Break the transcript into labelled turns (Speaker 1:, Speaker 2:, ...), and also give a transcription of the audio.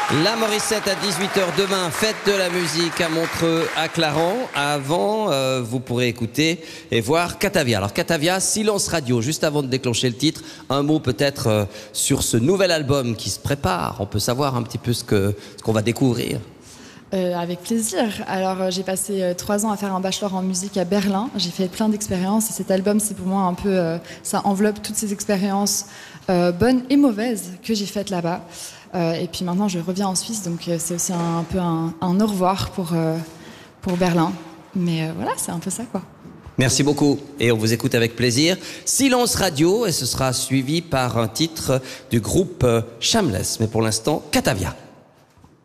Speaker 1: La Morissette à 18 h demain, fête de la musique à Montreux, à Clarens. Avant, vous pourrez écouter et voir Catavia. Alors Catavia, silence radio. Juste avant de déclencher le titre, un mot peut-être sur ce nouvel album qui se prépare. On peut savoir un petit peu ce qu'on va découvrir.
Speaker 2: Avec plaisir. Alors j'ai passé 3 ans à faire un bachelor en musique à Berlin. J'ai fait plein d'expériences et cet album c'est pour moi un peu, ça enveloppe toutes ces expériences bonnes et mauvaises que j'ai faites là-bas. Et puis maintenant je reviens en Suisse, donc c'est aussi un peu un au revoir pour Berlin. Mais voilà, c'est un peu ça quoi.
Speaker 1: Merci beaucoup et on vous écoute avec plaisir. Silence radio et ce sera suivi par un titre du groupe Shameless. Mais pour l'instant, Catavia.